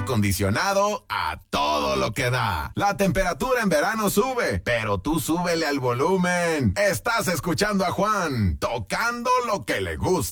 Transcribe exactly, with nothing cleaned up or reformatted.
acondicionado a todo lo que da. La temperatura en verano sube, pero tú súbele al volumen. Estás escuchando a Juan, tocando lo que le gusta.